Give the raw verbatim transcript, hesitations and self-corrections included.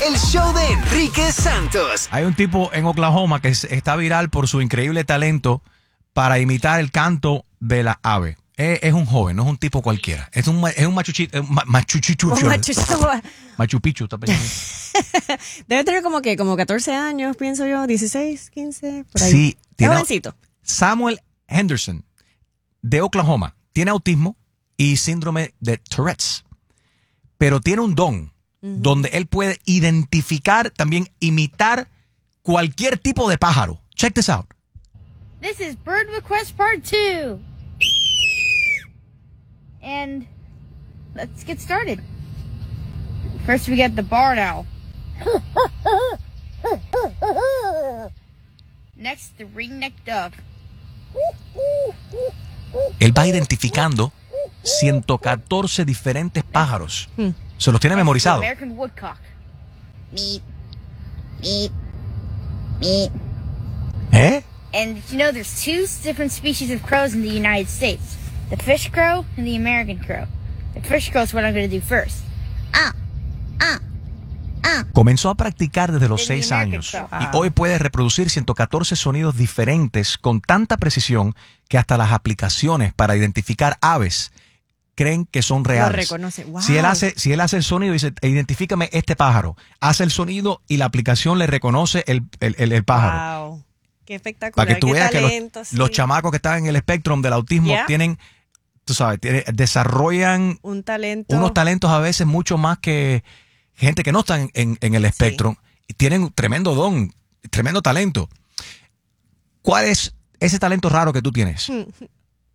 El show de Enrique Santos. Hay un tipo en Oklahoma que está viral por su increíble talento para imitar el canto de la ave. Es, es un joven, no es un tipo cualquiera. Es un, es un machuchito. Ma, machuchichu, Un machuchito. Machu Picchu. Está Debe tener como que, como catorce años, pienso yo, dieciséis, quince, por ahí. Sí. Es Tiene, jovencito. Samuel Henderson, de Oklahoma, tiene autismo y síndrome de Tourette's. Pero tiene un don uh-huh. donde él puede identificar, también imitar cualquier tipo de pájaro. Check this out. This is Bird Request Part two. And let's get started. First we get the barred owl. Next, the ring-necked dove. Él va identificando ciento catorce diferentes pájaros. Hmm. Se los tiene memorizados. American woodcock. Meep, meep, meep. ¿Eh? And you know there's two different species of crows in the United States. The fish crow and the American crow. The fish crow is what I'm going to do first. Ah, ah, ah. Comenzó a practicar desde los seis años crow. y hoy puede reproducir ciento catorce sonidos diferentes con tanta precisión que hasta las aplicaciones para identificar aves creen que son reales. Lo reconoce. Wow. Si él hace, si él hace el sonido y dice, identifícame este pájaro, hace el sonido y la aplicación le reconoce el, el, el, el pájaro. Wow. Qué espectacular. Para que tú Qué veas talento, que los, sí. los chamacos que están en el espectro del autismo Yeah. tienen, tú sabes, tienen, desarrollan un talento. unos talentos a veces mucho más que gente que no está en, en, en el espectro. Sí. Y tienen un tremendo don, tremendo talento. ¿Cuál es ese talento raro que tú tienes?